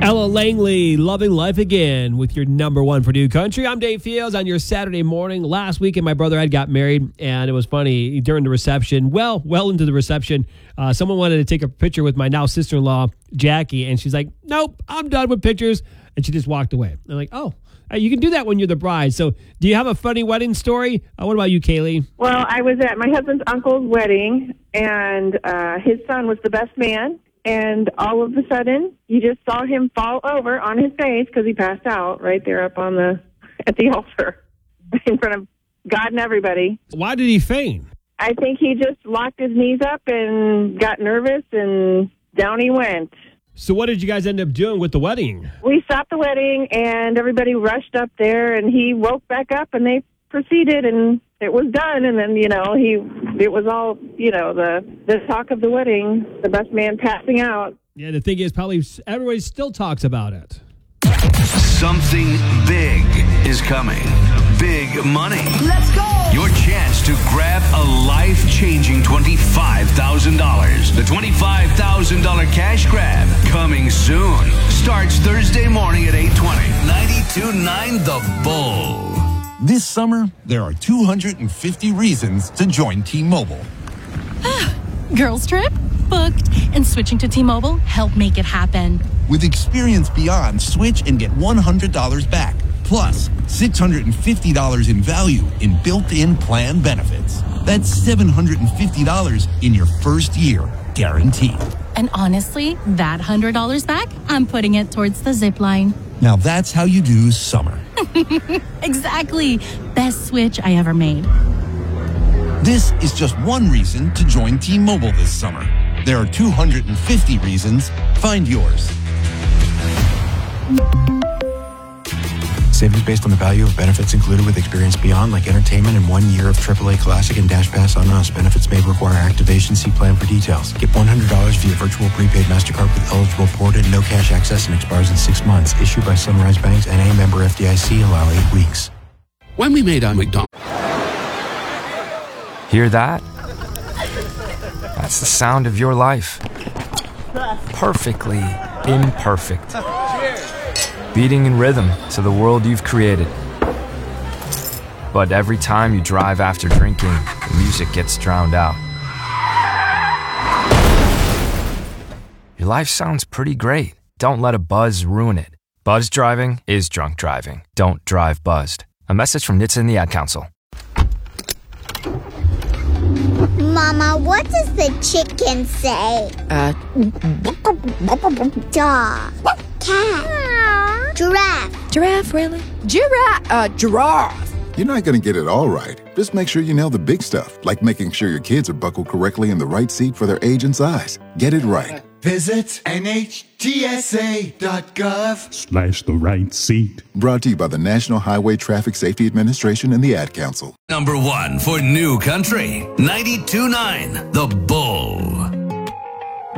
Ella Langley, Loving Life Again with your number one for New Country. I'm Dave Fields on your Saturday morning. Last weekend, my brother Ed got married, and it was funny. During the reception, well into the reception, someone wanted to take a picture with my now sister-in-law, Jackie, and she's like, nope, I'm done with pictures, and she just walked away. I'm like, oh, you can do that when you're the bride. So do you have a funny wedding story? What about you, Kaylee? Well, I was at my husband's uncle's wedding, and his son was the best man. And all of a sudden, you just saw him fall over on his face because he passed out right there up on at the altar in front of God and everybody. Why did he faint? I think he just locked his knees up and got nervous, and down he went. So what did you guys end up doing with the wedding? We stopped the wedding, and everybody rushed up there, and he woke back up, and they proceeded, and it was done. And then, it was all, the talk of the wedding, the best man passing out. Yeah, the thing is, probably everybody still talks about it. Something big is coming. Big money. Let's go! Your chance to grab a life-changing $25,000. The $25,000 cash grab coming soon. Starts Thursday morning at 8:20. 92.9 The Bull. This summer, there are 250 reasons to join T-Mobile. Girls trip? Booked. And switching to T-Mobile helped make it happen. With Experience Beyond, switch and get $100 back. Plus, $650 in value in built-in plan benefits. That's $750 in your first year, guaranteed. And honestly, that $100 back, I'm putting it towards the zip line. Now that's how you do summer. Exactly. Best switch I ever made. This is just one reason to join T-Mobile this summer. There are 250 reasons. Find yours. Savings based on the value of benefits included with Experience Beyond, like entertainment and 1 year of AAA Classic and Dash Pass on Us. Benefits may require activation. See plan for details. Get $100 via virtual prepaid MasterCard with eligible port and no cash access and expires in 6 months. Issued by Sunrise Banks, N.A. member FDIC. Allow 8 weeks. When we made our McDonald's. Hear that? That's the sound of your life. Perfectly imperfect. Beating in rhythm to the world you've created. But every time you drive after drinking, the music gets drowned out. Your life sounds pretty great. Don't let a buzz ruin it. Buzz driving is drunk driving. Don't drive buzzed. A message from NHTSA and the Ad Council. Mama, what does the chicken say? Dog. Cat. Giraffe. Giraffe, really? Giraffe. You're not going to get it all right. Just make sure you nail the big stuff, like making sure your kids are buckled correctly in the right seat for their age and size. Get it right. Visit NHTSA.gov/the right seat. Brought to you by the National Highway Traffic Safety Administration and the Ad Council. Number one for New Country. 92.9 The Bull.